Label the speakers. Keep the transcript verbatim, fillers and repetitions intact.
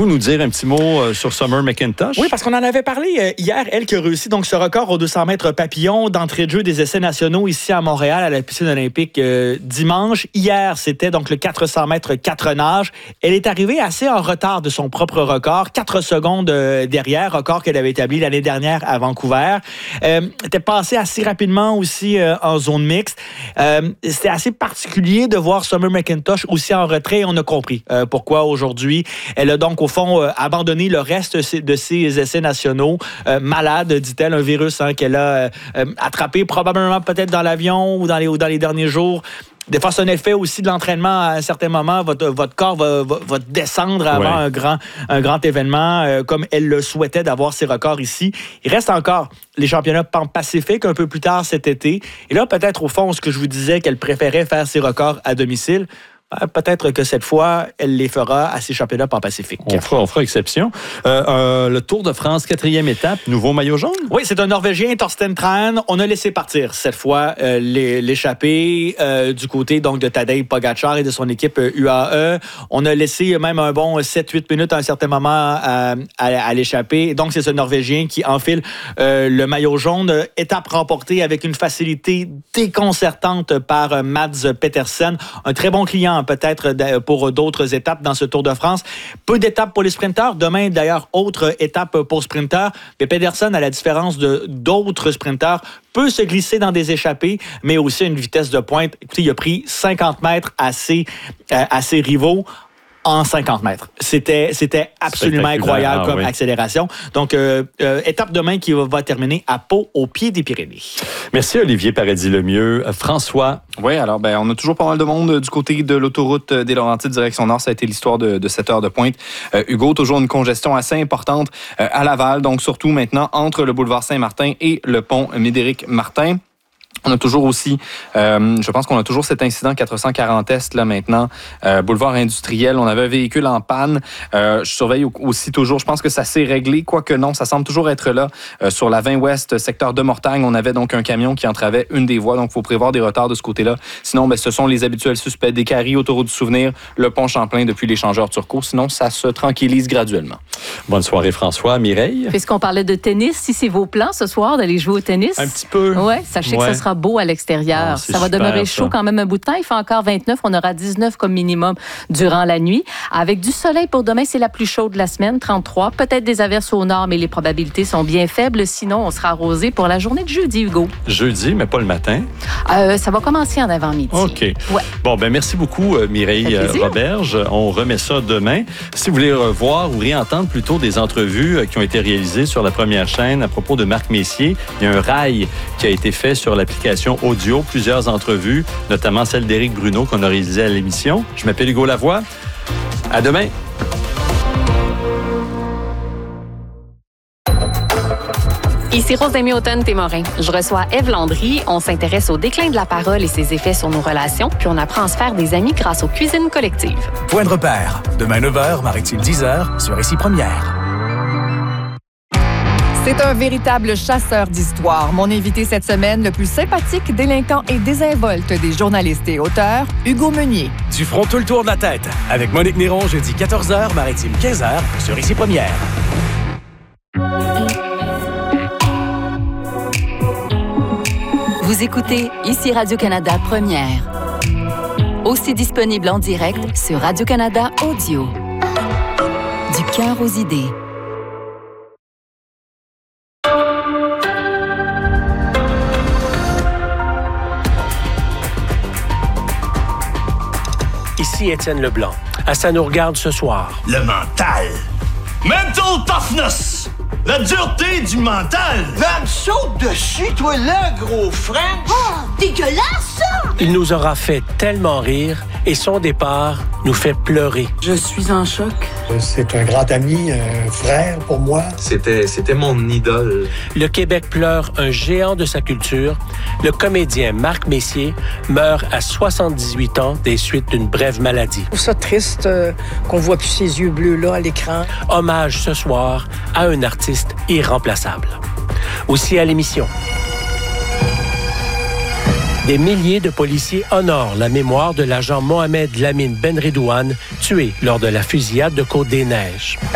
Speaker 1: nous dire un petit mot euh, sur Summer McIntosh?
Speaker 2: Oui, parce qu'on en avait parlé euh, hier, elle qui a réussi donc ce record aux deux cents mètres papillon d'entrée de jeu des essais nationaux ici à Montréal, à la piscine olympique euh, dimanche. Hier, c'était donc le quatre cents mètres quatre nages. Elle est arrivée assez en retard de son propre record, quatre secondes euh, derrière, record qu'elle avait établi l'année dernière à Vancouver. Euh, elle était passée assez rapidement aussi euh, en zone mixte. Euh, c'était assez particulier de voir Summer McIntosh aussi en retrait. On a compris euh, pourquoi aujourd'hui. Elle a donc, au fond, euh, abandonné le reste de ses essais nationaux. Euh, malade, dit-elle, un virus hein, qu'elle a euh, attrapé probablement peut-être dans l'avion ou dans les, ou dans les derniers jours. Des fois, c'est un effet aussi de l'entraînement. À un certain moment, votre, votre corps va, va, va descendre avant ouais. un, grand, un grand événement, euh, comme elle le souhaitait d'avoir ses records ici. Il reste encore les championnats Pan-Pacifique un peu plus tard cet été. Et là, peut-être, au fond, ce que je vous disais, qu'elle préférait faire ses records à domicile, peut-être que cette fois, elle les fera à ses championnats Pan-Pacifique.
Speaker 1: On fera, on fera exception. Euh, euh, le Tour de France, quatrième étape, nouveau maillot jaune?
Speaker 2: Oui, c'est un Norvégien, Torsten Tran. On a laissé partir cette fois euh, l'échappée euh, du côté donc de Tadej Pogačar et de son équipe euh, U A E. On a laissé même un bon sept huit minutes à un certain moment à, à, à l'échappée. Donc, c'est ce Norvégien qui enfile euh, le maillot jaune. Étape remportée avec une facilité déconcertante par euh, Mads Pedersen. Un très bon client peut-être pour d'autres étapes dans ce Tour de France. Peu d'étapes pour les sprinteurs. Demain, d'ailleurs, autre étape pour sprinteurs. Mais Pedersen, à la différence de d'autres sprinteurs, peut se glisser dans des échappées, mais aussi à une vitesse de pointe. Écoutez, il a pris cinquante mètres à ses, euh, à ses rivaux en cinquante mètres. C'était, c'était absolument incroyable ah, comme oui. accélération. Donc, euh, euh, étape demain qui va terminer à Pau, au pied des Pyrénées.
Speaker 1: Merci Olivier Paradis-Lemieux. Euh, François?
Speaker 3: Oui, alors ben, on a toujours pas mal de monde du côté de l'autoroute des Laurentides, direction nord. Ça a été l'histoire de, de cette heure de pointe. Euh, Hugo, toujours une congestion assez importante euh, à Laval, donc surtout maintenant entre le boulevard Saint-Martin et le pont Médéric-Martin. On a toujours aussi, euh, je pense qu'on a toujours cet incident quatre cent quarante Est là maintenant, euh, boulevard industriel. On avait un véhicule en panne. Euh, je surveille aussi toujours. Je pense que ça s'est réglé, quoique non, ça semble toujours être là. Euh, sur la vingt Ouest, secteur de Mortagne, on avait donc un camion qui entravait une des voies. Donc, il faut prévoir des retards de ce côté-là. Sinon, ben, ce sont les habituels suspects des Caries, autoroute du Souvenir, le pont Champlain depuis l'échangeur Turcot. Sinon, ça se tranquillise graduellement.
Speaker 1: Bonne soirée, François. Mireille?
Speaker 4: Puisqu'on parlait de tennis, si c'est vos plans ce soir d'aller jouer au tennis.
Speaker 1: Un petit peu.
Speaker 4: Oui, sachez ouais. que ce sera beau à l'extérieur. Ah, ça va demeurer chaud ça. Quand même un bout de temps. Il fait encore vingt-neuf. On aura dix-neuf comme minimum durant la nuit. Avec du soleil pour demain, c'est la plus chaude de la semaine, trente-trois. Peut-être des averses au nord, mais les probabilités sont bien faibles. Sinon, on sera arrosé pour la journée de jeudi, Hugo.
Speaker 1: Jeudi, mais pas le matin?
Speaker 4: Euh, ça va commencer en avant-midi.
Speaker 1: OK.
Speaker 4: Ouais.
Speaker 1: Bon, ben merci beaucoup, Mireille Roberge. On remet ça demain. Si vous voulez revoir ou réentendre plutôt des entrevues qui ont été réalisées sur la première chaîne à propos de Marc Messier, il y a un rail qui a été fait sur l'application audio, plusieurs entrevues, notamment celle d'Éric Bruno qu'on a réalisée à l'émission. Je m'appelle Hugo Lavoie. À demain.
Speaker 5: Ici Rosemée Automne-Témorin. Je reçois Ève Landry. On s'intéresse au déclin de la parole et ses effets sur nos relations, puis on apprend à se faire des amis grâce aux cuisines collectives.
Speaker 6: Point de repère. Demain neuf heures, Maritime dix heures, sur Ici Première.
Speaker 7: C'est un véritable chasseur d'histoires. Mon invité cette semaine, le plus sympathique, délinquant et désinvolte des journalistes et auteurs, Hugo Meunier.
Speaker 6: Du front tout le tour de la tête. Avec Monique Néron, jeudi quatorze heures, Maritime quinze heures, sur Ici Première.
Speaker 8: Vous écoutez Ici Radio-Canada Première. Aussi disponible en direct sur Radio-Canada Audio. Du cœur aux idées.
Speaker 9: Ici Étienne Leblanc. À Ça nous regarde ce soir.
Speaker 10: Le mental. Mental toughness. La dureté du mental.
Speaker 11: Va me saute dessus, toi là, gros frère.
Speaker 12: Oh, dégueulasse, ça!
Speaker 9: Il nous aura fait tellement rire et son départ nous fait pleurer.
Speaker 13: Je suis en choc.
Speaker 14: C'est un grand ami, un frère pour moi.
Speaker 15: C'était, c'était mon idole.
Speaker 9: Le Québec pleure un géant de sa culture. Le comédien Marc Messier meurt à soixante-dix-huit ans des suites d'une brève maladie.
Speaker 13: Je trouve ça triste euh, qu'on voit plus ses yeux bleus-là à l'écran.
Speaker 9: Hommage ce soir à un artiste irremplaçable. Aussi à l'émission. Des milliers de policiers honorent la mémoire de l'agent Mohamed Lamine Benredouane, tué lors de la fusillade de Côte-des-Neiges.